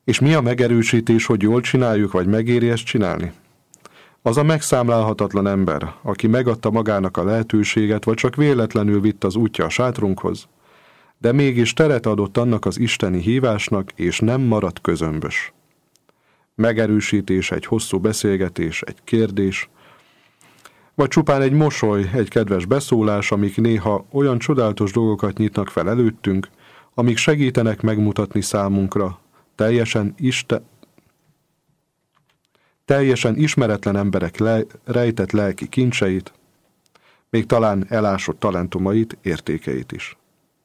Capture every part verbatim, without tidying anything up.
És mi a megerősítés, hogy jól csináljuk, vagy megéri ezt csinálni? Az a megszámlálhatatlan ember, aki megadta magának a lehetőséget, vagy csak véletlenül vitt az útja a sátrunkhoz, de mégis teret adott annak az isteni hívásnak, és nem maradt közömbös. Megerősítés, egy hosszú beszélgetés, egy kérdés, vagy csupán egy mosoly, egy kedves beszólás, amik néha olyan csodálatos dolgokat nyitnak fel előttünk, amik segítenek megmutatni számunkra teljesen, iste... teljesen ismeretlen emberek le... rejtett lelki kincseit, még talán elásott talentumait, értékeit is.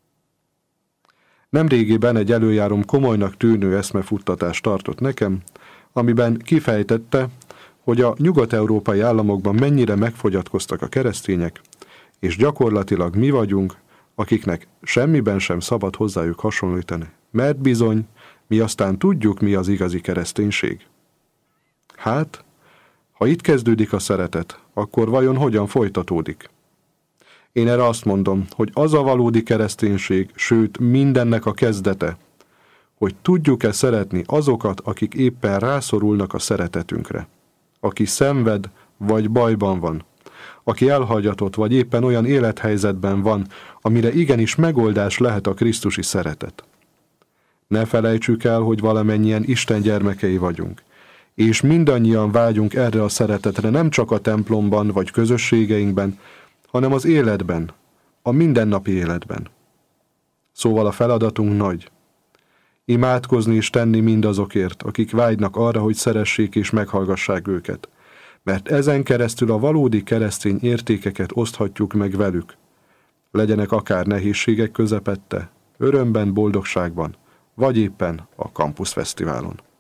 Nemrégiben egy előjárom komolynak tűnő eszmefuttatást tartott nekem, amiben kifejtette, hogy a nyugat-európai államokban mennyire megfogyatkoztak a keresztények, és gyakorlatilag mi vagyunk, akiknek semmiben sem szabad hozzájuk hasonlítani, mert bizony, mi aztán tudjuk, mi az igazi kereszténység. Hát, ha itt kezdődik a szeretet, akkor vajon hogyan folytatódik? Én erre azt mondom, hogy az a valódi kereszténység, sőt mindennek a kezdete, hogy tudjuk-e szeretni azokat, akik éppen rászorulnak a szeretetünkre. Aki szenved, vagy bajban van, aki elhagyatott, vagy éppen olyan élethelyzetben van, amire igenis megoldás lehet a krisztusi szeretet. Ne felejtsük el, hogy valamennyien Isten gyermekei vagyunk, és mindannyian vágyunk erre a szeretetre nem csak a templomban, vagy közösségeinkben, hanem az életben, a mindennapi életben. Szóval a feladatunk nagy. Imádkozni és tenni mindazokért, akik vágynak arra, hogy szeressék és meghallgassák őket, mert ezen keresztül a valódi keresztény értékeket oszthatjuk meg velük. Legyenek akár nehézségek közepette, örömben, boldogságban, vagy éppen a Campus Fesztiválon.